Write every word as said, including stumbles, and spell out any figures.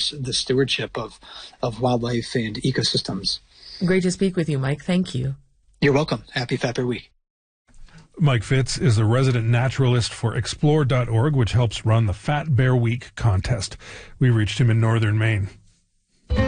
this the stewardship of, of wildlife and ecosystems. Great to speak with you, Mike. Thank you. You're welcome. Happy Fat Bear Week. Mike Fitz is a resident naturalist for explore dot org, which helps run the Fat Bear Week contest. We reached him in northern Maine.